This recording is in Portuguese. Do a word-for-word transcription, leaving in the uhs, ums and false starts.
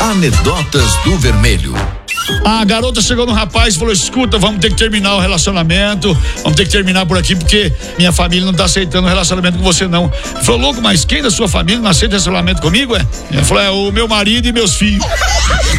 Anedotas do Vermelho. A garota chegou no rapaz e falou: escuta, vamos ter que terminar o relacionamento, vamos ter que terminar por aqui porque minha família não tá aceitando o relacionamento com você não. Ele falou: louco, mas quem da sua família não aceita relacionamento comigo, é? Ele falou: é o meu marido e meus filhos.